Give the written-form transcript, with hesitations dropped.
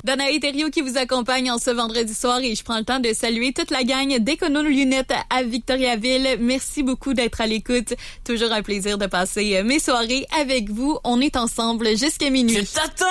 Danae Thériault qui vous accompagne en ce vendredi soir et je prends le temps de saluer toute la gang d'Écono Lunettes à Victoriaville. Merci beaucoup d'être à l'écoute. Toujours un plaisir de passer mes soirées avec vous. On est ensemble jusqu'à minuit. Je t'attends!